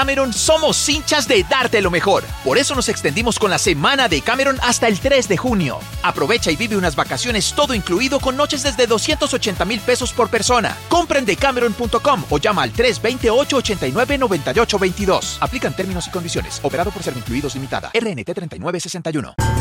Cameron somos hinchas de darte lo mejor. Por eso nos extendimos con la semana de Cameron hasta el 3 de junio. Aprovecha y vive unas vacaciones todo incluido con noches desde 280,000 pesos por persona. Compra en decameron.com o llama al 320-889-9822. Aplican términos y condiciones. Operado por Servincluidos Limitada. RNT 3961.